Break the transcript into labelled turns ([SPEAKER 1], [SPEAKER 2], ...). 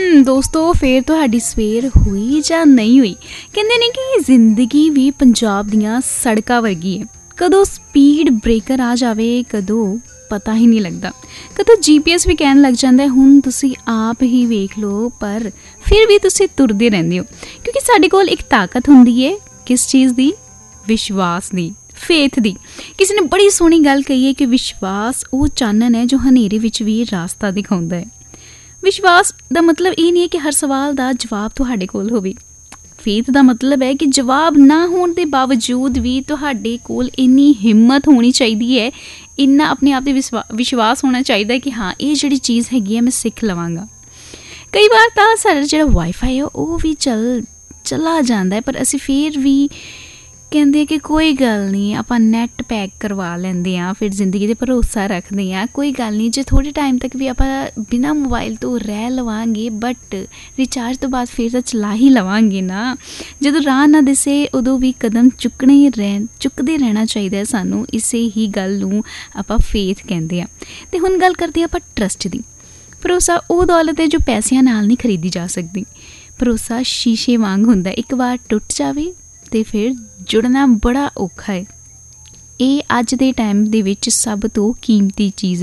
[SPEAKER 1] ਦੋਸਤੋ ਫਿਰ ਤੁਹਾਡੀ ਸਵੇਰ ਹੋਈ ਜਾਂ ਨਹੀਂ ਹੋਈ। ਕਹਿੰਦੇ ਨੇ ਕਿ ਜ਼ਿੰਦਗੀ ਵੀ ਪੰਜਾਬ ਦੀਆਂ ਸੜਕਾਂ ਵਰਗੀ ਹੈ, ਕਦੋਂ ਸਪੀਡ ਬ੍ਰੇਕਰ ਆ ਜਾਵੇ ਕਦੋਂ ਪਤਾ ਹੀ ਨਹੀਂ ਲੱਗਦਾ, ਕਦੋਂ GPS ਵੀ ਕਹਿਣ ਲੱਗ ਜਾਂਦਾ ਹੁਣ ਤੁਸੀਂ ਆਪ ਹੀ ਵੇਖ ਲਓ, ਪਰ ਫਿਰ ਵੀ ਤੁਸੀਂ ਤੁਰਦੇ ਰਹਿੰਦੇ ਹੋ ਕਿਉਂਕਿ ਸਾਡੇ ਕੋਲ ਇੱਕ ਤਾਕਤ ਹੁੰਦੀ ਹੈ। ਕਿਸ ਚੀਜ਼ ਦੀ? ਵਿਸ਼ਵਾਸ ਦੀ, ਫੇਥ ਦੀ। ਕਿਸੇ ਨੇ ਬੜੀ ਸੋਹਣੀ ਗੱਲ ਕਹੀ ਹੈ ਕਿ ਵਿਸ਼ਵਾਸ ਉਹ ਚਾਨਣ ਹੈ ਜੋ ਹਨੇਰੇ ਵਿੱਚ ਵੀ ਰਾਸਤਾ ਦਿਖਾਉਂਦਾ ਹੈ। ਵਿਸ਼ਵਾਸ ਦਾ ਮਤਲਬ ਇਹ ਨਹੀਂ ਹੈ ਕਿ ਹਰ ਸਵਾਲ ਦਾ ਜਵਾਬ ਤੁਹਾਡੇ ਕੋਲ ਹੋਵੇ। ਫੇਥ ਦਾ ਮਤਲਬ ਹੈ ਕਿ ਜਵਾਬ ਨਾ ਹੋਣ ਦੇ ਬਾਵਜੂਦ ਵੀ ਤੁਹਾਡੇ ਕੋਲ ਇੰਨੀ ਹਿੰਮਤ ਹੋਣੀ ਚਾਹੀਦੀ ਹੈ, ਇੰਨਾ ਆਪਣੇ ਆਪ 'ਤੇ ਵਿਸ਼ਵਾਸ ਹੋਣਾ ਚਾਹੀਦਾ ਕਿ ਹਾਂ ਇਹ ਜਿਹੜੀ ਚੀਜ਼ ਹੈਗੀ ਹੈ ਮੈਂ ਸਿੱਖ ਲਵਾਂਗਾ। ਕਈ ਵਾਰ ਤਾਂ ਸਾਡਾ ਜਿਹੜਾ ਵਾਈਫਾਈ ਹੈ ਉਹ ਵੀ ਚਲਾ ਜਾਂਦਾ ਹੈ, ਪਰ ਅਸੀਂ ਫਿਰ ਵੀ ਕਹਿੰਦੇ ਕਿ ਕੋਈ ਗੱਲ ਨਹੀਂ, ਆਪਾਂ ਨੈੱਟ ਪੈਕ ਕਰਵਾ ਲੈਂਦੇ ਹਾਂ, ਫਿਰ ਜ਼ਿੰਦਗੀ 'ਤੇ ਭਰੋਸਾ ਰੱਖਦੇ ਹਾਂ। ਕੋਈ ਗੱਲ ਨਹੀਂ ਜੇ ਥੋੜ੍ਹੇ ਟਾਈਮ ਤੱਕ ਵੀ ਆਪਾਂ ਬਿਨਾਂ ਮੋਬਾਈਲ ਤੋਂ ਰਹਿ ਲਵਾਂਗੇ, ਬਟ ਰਿਚਾਰਜ ਤੋਂ ਬਾਅਦ ਫਿਰ ਤਾਂ ਚਲਾ ਹੀ ਲਵਾਂਗੇ ਨਾ। ਜਦੋਂ ਰਾਹ ਨਾ ਦਿਸੇ ਉਦੋਂ ਵੀ ਕਦਮ ਚੁੱਕਦੇ ਰਹਿਣਾ ਚਾਹੀਦਾ ਸਾਨੂੰ। ਇਸੇ ਹੀ ਗੱਲ ਨੂੰ ਆਪਾਂ ਫੇਥ ਕਹਿੰਦੇ ਹਾਂ। ਅਤੇ ਹੁਣ ਗੱਲ ਕਰਦੇ ਹਾਂ ਆਪਾਂ ਟਰਸਟ ਦੀ। ਭਰੋਸਾ ਉਹ ਦੌਲਤ ਹੈ ਜੋ ਪੈਸਿਆਂ ਨਾਲ ਨਹੀਂ ਖਰੀਦੀ ਜਾ ਸਕਦੀ। ਭਰੋਸਾ ਸ਼ੀਸ਼ੇ ਵਾਂਗ ਹੁੰਦਾ, ਇੱਕ ਵਾਰ ਟੁੱਟ ਜਾਵੇ ਅਤੇ ਫਿਰ ਜੁੜਨਾ ਬੜਾ ਔਖਾ ਹੈ। ਇਹ ਅੱਜ ਦੇ ਟਾਈਮ ਦੇ ਵਿੱਚ ਸਭ ਤੋਂ ਕੀਮਤੀ ਚੀਜ਼